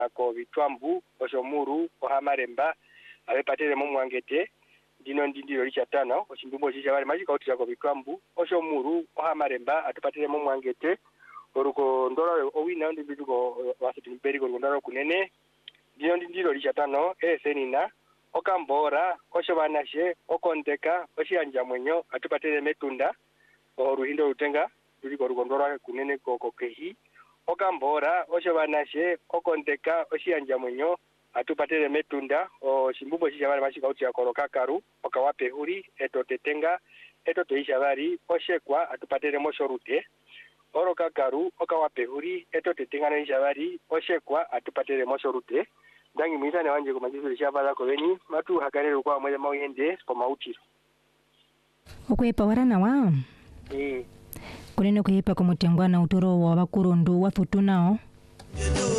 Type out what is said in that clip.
ako Bitwambu oshomuru ohamaremba abepatele mu mwangete dino ndindiro lichatano ochimbumbo chichabale machika uti ako Bitwambu oshomuru ohamaremba atupatele mu mwangete oruko ndoro owina ndibituko wasitiperi ko ndoro kunene dino ndindiro lichatano senina okambora oshobanashe okondeka oshiyanja mwenyo atupatele metunda oruhindo rutenga tuliko rukondora kunene koko kehi okambora oshobanashe okondeka oshiyanja mwenyo atupatele metunda oshimbubo shishabari mashika uti yakoroka karu okawapehuri etotetenga etotoishabari oshekwa atupatele moshorute oroka karu okawapehuri etotetenga noishabari oshekwa atupatele moshorute dangi mwitane wanje kumajizu shabala ko beni matu hakanero kwa mwe mawende kwa mautiro okwepa warana wa kunene kwepa ko mutengwana utoro wa bakurundu wa futunao